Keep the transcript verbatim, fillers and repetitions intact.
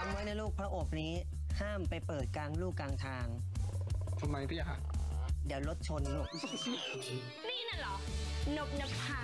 ำไว้นะลูกพระอบนี้ห้ามไปเปิดกลางลูกกลางทางทำไมพี่อะเดี๋ยวรถชนลูกนี่น่ะเหรอนบนภา